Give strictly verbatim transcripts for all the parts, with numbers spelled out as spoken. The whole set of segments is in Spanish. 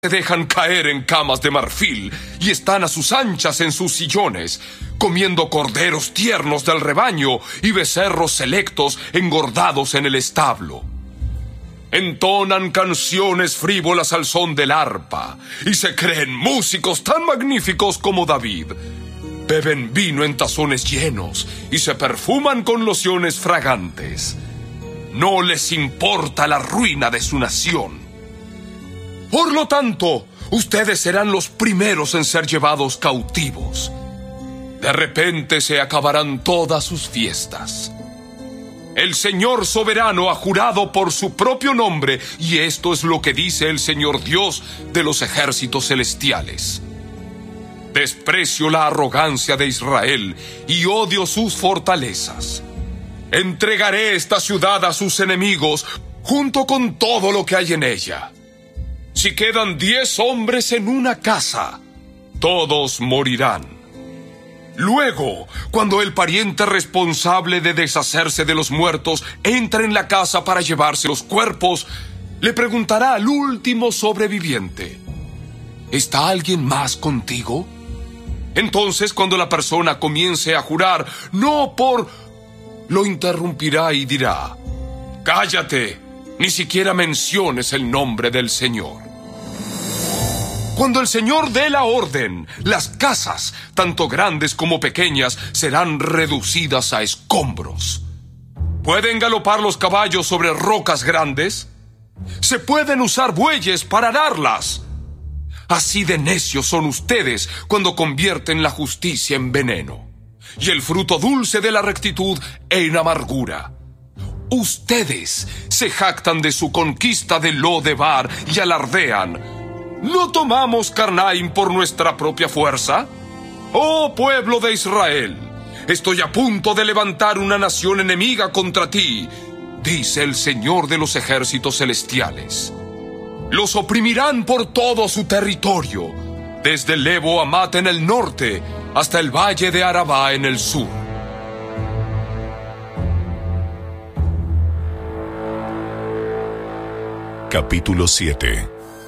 se dejan caer en camas de marfil y están a sus anchas en sus sillones, comiendo corderos tiernos del rebaño y becerros selectos engordados en el establo. Entonan canciones frívolas al son del arpa y se creen músicos tan magníficos como David. Beben vino en tazones llenos y se perfuman con lociones fragantes. No les importa la ruina de su nación. Por lo tanto, ustedes serán los primeros en ser llevados cautivos. De repente se acabarán todas sus fiestas. El Señor soberano ha jurado por su propio nombre, y esto es lo que dice el Señor Dios de los ejércitos celestiales. Desprecio la arrogancia de Israel y odio sus fortalezas. Entregaré esta ciudad a sus enemigos, junto con todo lo que hay en ella. Si quedan diez hombres en una casa, todos morirán. Luego, cuando el pariente responsable de deshacerse de los muertos entre en la casa para llevarse los cuerpos, le preguntará al último sobreviviente: ¿está alguien más contigo? Entonces, cuando la persona comience a jurar, no por... lo interrumpirá y dirá: «Cállate, ni siquiera menciones el nombre del Señor». Cuando el Señor dé la orden, las casas, tanto grandes como pequeñas, serán reducidas a escombros. ¿Pueden galopar los caballos sobre rocas grandes? ¿Se pueden usar bueyes para ararlas? Así de necios son ustedes cuando convierten la justicia en veneno y el fruto dulce de la rectitud en amargura. Ustedes se jactan de su conquista de Lo-debar y alardean: ¿no tomamos Carnaim por nuestra propia fuerza? Oh pueblo de Israel, estoy a punto de levantar una nación enemiga contra ti, dice el Señor de los ejércitos celestiales. Los oprimirán por todo su territorio, desde Lebo Hamat en el norte hasta el valle de Arabá en el sur. Capítulo siete.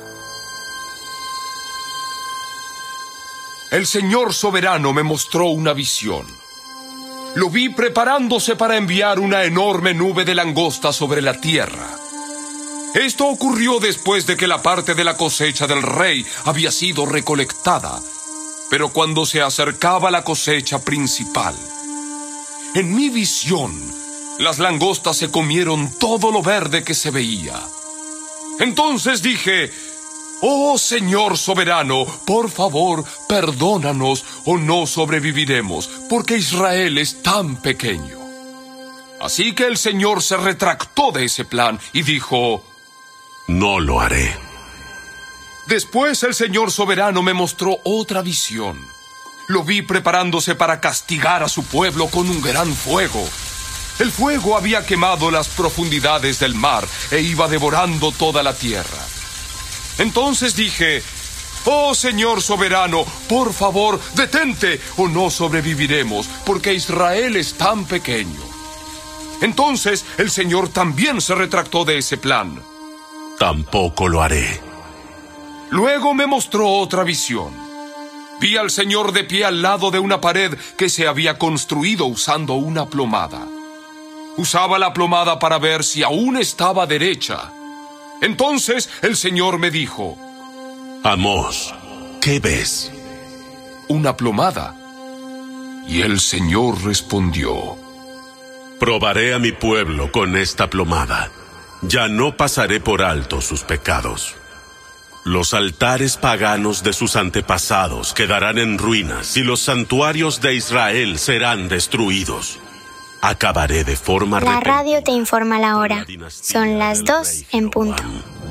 El Señor soberano me mostró una visión. Lo vi preparándose para enviar una enorme nube de langosta sobre la tierra. Esto ocurrió después de que la parte de la cosecha del rey había sido recolectada, pero cuando se acercaba la cosecha principal. En mi visión, las langostas se comieron todo lo verde que se veía. Entonces dije: «Oh Señor soberano, por favor, perdónanos o no sobreviviremos, porque Israel es tan pequeño». Así que el Señor se retractó de ese plan y dijo: «No lo haré». Después el Señor soberano me mostró otra visión. Lo vi preparándose para castigar a su pueblo con un gran fuego. El fuego había quemado las profundidades del mar e iba devorando toda la tierra. Entonces dije: «Oh Señor soberano, por favor, detente o no sobreviviremos, porque Israel es tan pequeño». Entonces el Señor también se retractó de ese plan. «Tampoco lo haré». Luego me mostró otra visión. Vi al Señor de pie al lado de una pared que se había construido usando una plomada. Usaba la plomada para ver si aún estaba derecha. Entonces el Señor me dijo: «Amós, ¿qué ves?» «Una plomada». Y el Señor respondió: «Probaré a mi pueblo con esta plomada. Ya no pasaré por alto sus pecados. Los altares paganos de sus antepasados quedarán en ruinas y los santuarios de Israel serán destruidos. Acabaré de forma La repentina radio te informa la hora. Son las dos en punto.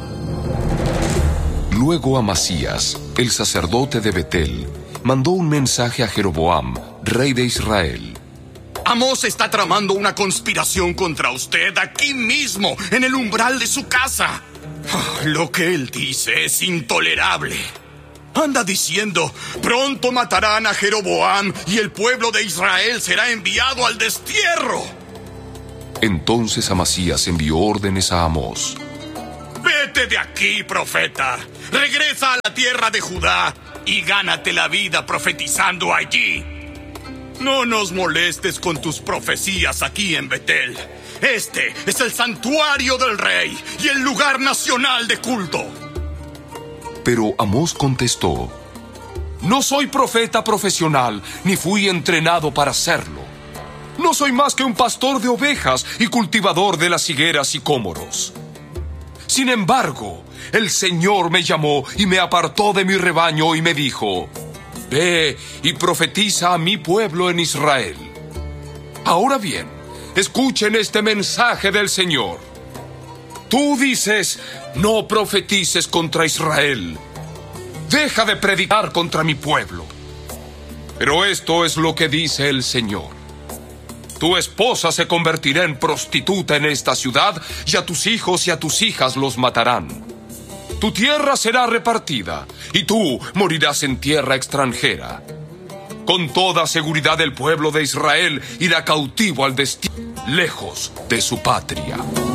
Luego Amasías, el sacerdote de Betel, mandó un mensaje a Jeroboam, rey de Israel. Amós está tramando una conspiración contra usted aquí mismo, en el umbral de su casa. Lo que él dice es intolerable. Anda diciendo: pronto matarán a Jeroboam y el pueblo de Israel será enviado al destierro. Entonces Amasías envió órdenes a Amós: Vete de aquí, profeta. Regresa a la tierra de Judá y gánate la vida profetizando allí. No nos molestes con tus profecías aquí en Betel. Este es el santuario del rey y el lugar nacional de culto. Pero Amós contestó: no soy profeta profesional, ni fui entrenado para serlo. No soy más que un pastor de ovejas y cultivador de las higueras sicómoros. Sin embargo, el Señor me llamó y me apartó de mi rebaño y me dijo: ve y profetiza a mi pueblo en Israel. Ahora bien, escuchen este mensaje del Señor. Tú dices: no profetices contra Israel. Deja de predicar contra mi pueblo. Pero esto es lo que dice el Señor: tu esposa se convertirá en prostituta en esta ciudad, y a tus hijos y a tus hijas los matarán. Tu tierra será repartida, y tú morirás en tierra extranjera. Con toda seguridad el pueblo de Israel irá cautivo al destino, lejos de su patria.